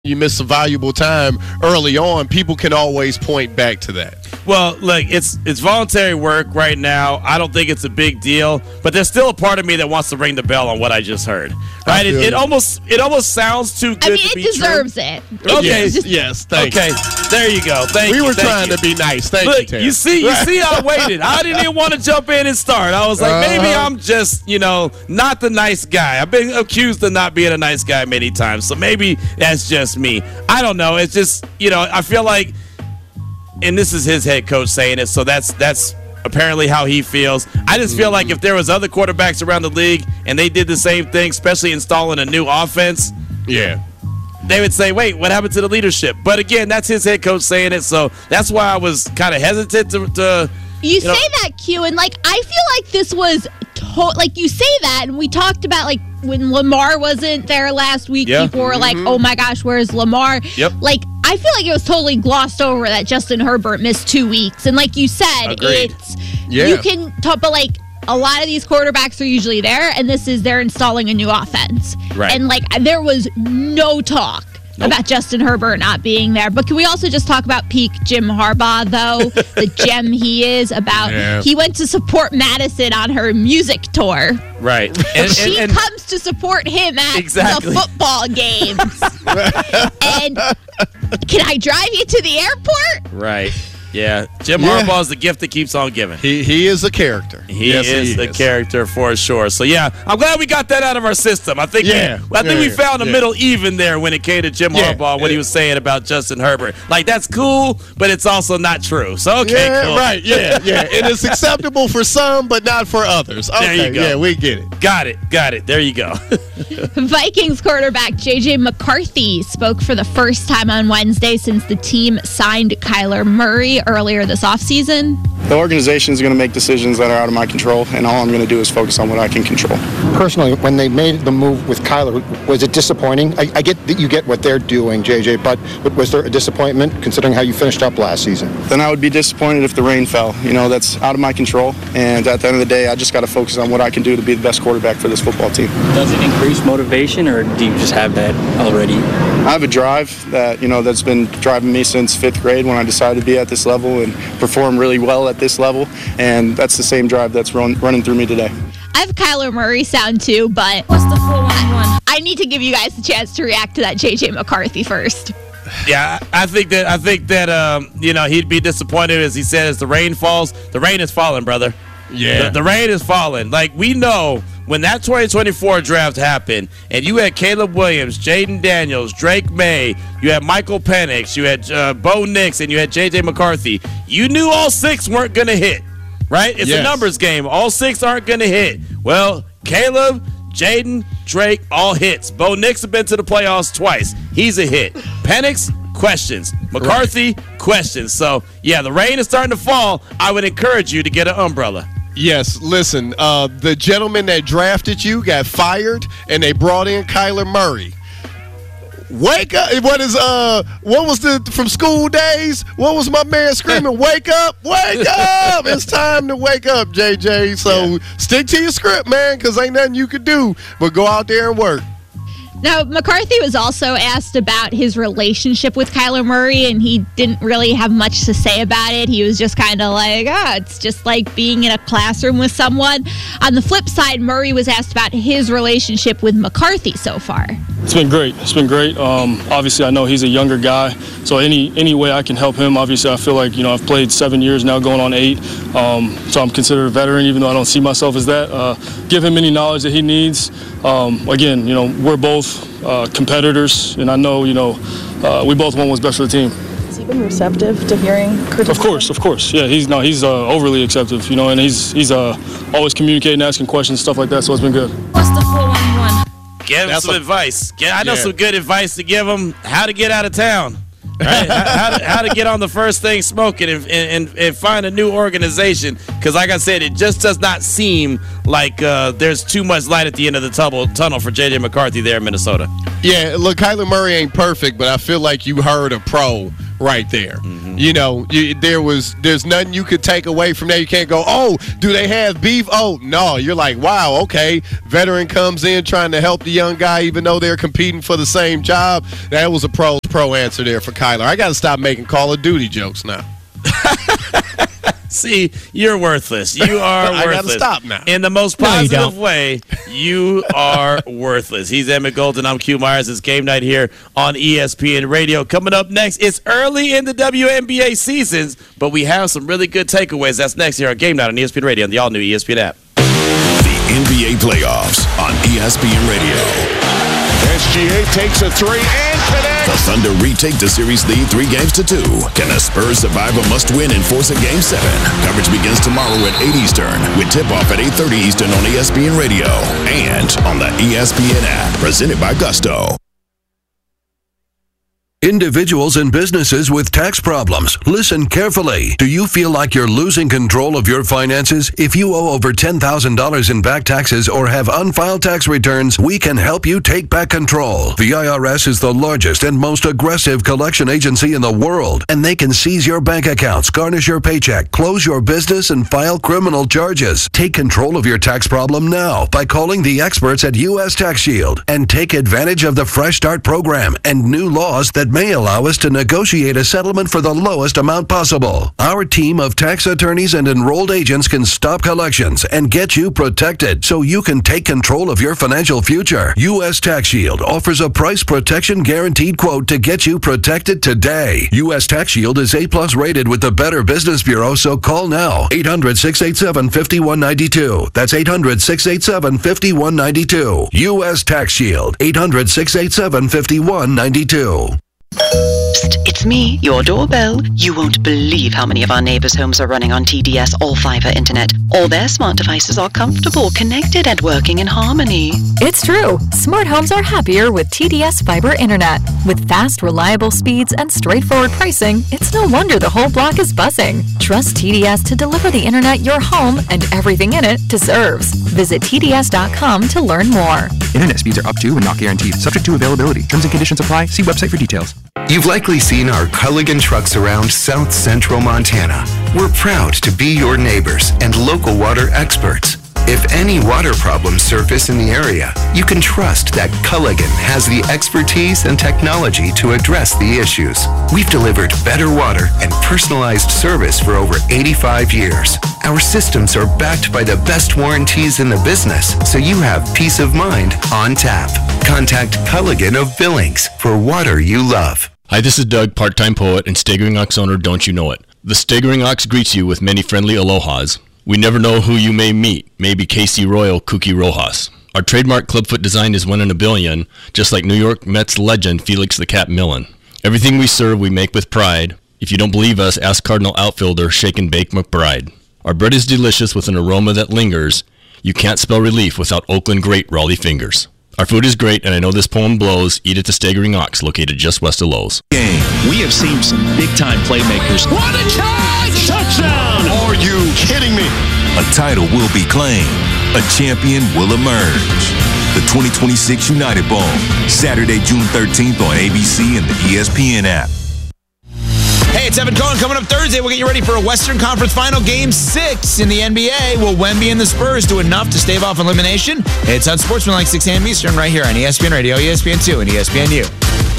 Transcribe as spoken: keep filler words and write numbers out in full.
you miss some valuable time early on, people can always point back to that. Well, look, it's it's voluntary work right now. I don't think it's a big deal, but there's still a part of me that wants to ring the bell on what I just heard. Right? It, it almost it almost sounds too good I mean, to it be deserves true. it. Okay. Yes, yes thank okay. you. There you go. Thank we you. We were thank trying you. to be nice. Thank Look, you, Terry. you see, you see, I waited. I didn't even want to jump in and start. I was like, uh-huh. maybe I'm just, you know, not the nice guy. I've been accused of not being a nice guy many times, so maybe that's just me. I don't know. It's just, you know, I feel like, and this is his head coach saying it, so that's that's apparently how he feels. I just feel mm-hmm. like if there was other quarterbacks around the league and they did the same thing, especially installing a new offense, yeah, they would say, wait, what happened to the leadership? But again, that's his head coach saying it, so that's why I was kind of hesitant to, to you, you say know. that, Q, and like I feel like this was to- like you say that, and we talked about like when Lamar wasn't there last week, yeah. people were mm-hmm. like, oh my gosh, where's Lamar? Yep. Like I feel like it was totally glossed over that Justin Herbert missed two weeks, and like you said, Agreed. it's yeah. you can talk, but like a lot of these quarterbacks are usually there, and this is they're installing a new offense, right? And like there was no talk Nope. about Justin Herbert not being there. But can we also just talk about peak Jim Harbaugh, though? The gem he is about. Yeah. He went to support Madison on her music tour. Right. And, she and, and, comes to support him at exactly. the football games. And can I drive you to the airport? Right. Yeah, Jim yeah. Harbaugh is the gift that keeps on giving. He he is a character. He yes, is he a is. character for sure. So yeah, I'm glad we got that out of our system. I think yeah, we, I think yeah, we found a yeah. middle even there when it came to Jim yeah, Harbaugh what yeah. he was saying about Justin Herbert. Like that's cool, but it's also not true. So okay, yeah, cool. right, yeah, yeah, and it's acceptable for some, but not for others. Okay, there you go. Yeah, we get it. Got it, got it. There you go. Vikings quarterback J J McCarthy spoke for the first time on Wednesday since the team signed Kyler Murray earlier this offseason. The organization is going to make decisions that are out of my control, and all I'm going to do is focus on what I can control. Personally, when they made the move with Kyler, was it disappointing? I, I get that you get what they're doing, J J, but was there a disappointment considering how you finished up last season? Then I would be disappointed if the rain fell. You know, that's out of my control, and at the end of the day, I just got to focus on what I can do to be the best quarterback for this football team. Does it increase motivation, or do you just have that already? I have a drive that, you know, that's been driving me since fifth grade when I decided to be at this level and perform really well at this level, and that's the same drive that's run, running through me today. I have Kyler Murray sound too, but what's the four one one? I need to give you guys a chance to react to that J J McCarthy first. Yeah, I think that I think that um, you know, he'd be disappointed, as he said, as the rain falls. The rain is falling, brother. Yeah, the, the rain is falling. Like we know when that twenty twenty-four draft happened, and you had Caleb Williams, Jaden Daniels, Drake May, you had Michael Penix, you had uh, Bo Nix, and you had J J McCarthy. You knew all six weren't going to hit, right? It's yes. a numbers game. All six aren't going to hit. Well, Caleb, Jaden, Drake, all hits. Bo Nix have been to the playoffs twice. He's a hit. Penix, questions. McCarthy, right. questions. So, yeah, the rain is starting to fall. I would encourage you to get an umbrella. Yes, listen, uh, the gentleman that drafted you got fired, and they brought in Kyler Murray. Wake up! What is uh? What was the from school days? What was my man screaming? Wake up! Wake up! It's time to wake up, J J. So yeah. stick to your script, man, because ain't nothing you could do but go out there and work. Now, McCarthy was also asked about his relationship with Kyler Murray, and he didn't really have much to say about it. He was just kind of like, ah, oh, it's just like being in a classroom with someone. On the flip side, Murray was asked about his relationship with McCarthy so far. It's been great. It's been great. Um, obviously, I know he's a younger guy, so any any way I can help him, obviously, I feel like, you know, I've played seven years now, going on eight, um, so I'm considered a veteran, even though I don't see myself as that. Uh, give him any knowledge that he needs. Um, again, you know, we're both uh, competitors, and I know, you know, uh, we both want what's best for the team. Has he been receptive to hearing criticism? Of course, of course. Yeah, he's no, he's uh, overly acceptive, you know, and he's he's uh, always communicating, asking questions, stuff like that. So it's been good. What's the four one one? Give him That's some a, advice. Get, I know yeah. some good advice to give him. How to get out of town. Right? how, how, to, how to get on the first thing smoking and, and, and find a new organization. Because like I said, it just does not seem like uh, there's too much light at the end of the tunnel, tunnel for J J McCarthy there in Minnesota. Yeah, look, Kyler Murray ain't perfect, but I feel like you heard a pro right there. Mm-hmm. You know, you, there was there's nothing you could take away from there. You can't go, oh, do they have beef? Oh, no. You're like, wow, okay. Veteran comes in trying to help the young guy even though they're competing for the same job. That was a pro pro answer there for Kyler. I got to stop making Call of Duty jokes now. See, you're worthless. You are worthless. I gotta stop now. In the most positive no, way, you are worthless. He's Emmett Golden. I'm Q Myers. It's game night here on E S P N Radio. Coming up next, it's early in the W N B A seasons, but we have some really good takeaways. That's next here on Game Night on E S P N Radio and the all-new E S P N app. The N B A playoffs on E S P N Radio. S G A takes a three and connects. The Thunder retake the series lead three games to two. Can the Spurs survive a must-win and force a game seven? Coverage begins tomorrow at eight Eastern with tip-off at eight thirty Eastern on E S P N Radio and on the E S P N app. Presented by Gusto. Individuals and businesses with tax problems, listen carefully. Do you feel like you're losing control of your finances? If you owe over ten thousand dollars in back taxes or have unfiled tax returns, we can help you take back control. The I R S is the largest and most aggressive collection agency in the world, and they can seize your bank accounts, garnish your paycheck, close your business, and file criminal charges. Take control of your tax problem now by calling the experts at U S Tax Shield and take advantage of the Fresh Start program and new laws that may allow us to negotiate a settlement for the lowest amount possible. Our team of tax attorneys and enrolled agents can stop collections and get you protected so you can take control of your financial future. U S Tax Shield offers a price protection guaranteed quote to get you protected today. U S Tax Shield is A plus rated with the Better Business Bureau, so call now. eight hundred, six eight seven, five one nine two. That's eight hundred, six eight seven, five one nine two. U S Tax Shield. eight hundred, six eight seven, five one nine two. Psst, it's me, your doorbell. You won't believe how many of our neighbors' homes are running on T D S All-Fiber Internet. All their smart devices are comfortable, connected, and working in harmony. It's true. Smart homes are happier with T D S Fiber Internet. With fast, reliable speeds and straightforward pricing, it's no wonder the whole block is buzzing. Trust T D S to deliver the internet your home and everything in it deserves. Visit T D S dot com to learn more. Internet speeds are up to and not guaranteed. Subject to availability. Terms and conditions apply. See website for details. You've likely seen our Culligan trucks around South Central Montana. We're proud to be your neighbors and local water experts. If any water problems surface in the area, you can trust that Culligan has the expertise and technology to address the issues. We've delivered better water and personalized service for over eighty-five years. Our systems are backed by the best warranties in the business, so you have peace of mind on tap. Contact Culligan of Billings for water you love. Hi, this is Doug, part-time poet and Staggering Ox owner, Don't You Know It. The Staggering Ox greets you with many friendly alohas. We never know who you may meet, maybe Casey Royal, Kooky Rojas. Our trademark clubfoot design is one in a billion, just like New York Mets legend Felix the Cat Millen. Everything we serve, we make with pride. If you don't believe us, ask Cardinal outfielder Shake and Bake McBride. Our bread is delicious with an aroma that lingers. You can't spell relief without Oakland great Raleigh fingers. Our food is great, and I know this poem blows. Eat at the Staggering Ox, located just west of Lowe's. Game. We have seen some big-time playmakers. What a catch! Touchdown! Are you kidding me? A title will be claimed. A champion will emerge. The twenty twenty-six United Bowl, Saturday, June thirteenth on A B C and the E S P N app. Hey, it's Evan Cohen. Coming up Thursday, we'll get you ready for a Western Conference Final Game six in the N B A. Will Wemby and the Spurs do enough to stave off elimination? It's on Sportsmanlike six a.m. Eastern right here on E S P N Radio, E S P N two, and E S P N U.